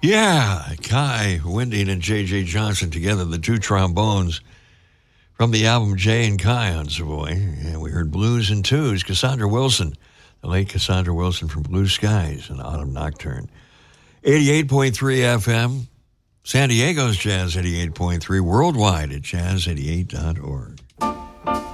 Yeah, Kai Winding and J.J. Johnson together, the two trombones from the album Jay and Kai on Savoy. And we heard Blues and Twos, Cassandra Wilson, the late Cassandra Wilson from Blue Skies and Autumn Nocturne. 88.3 FM, San Diego's Jazz 88.3, worldwide at jazz88.org.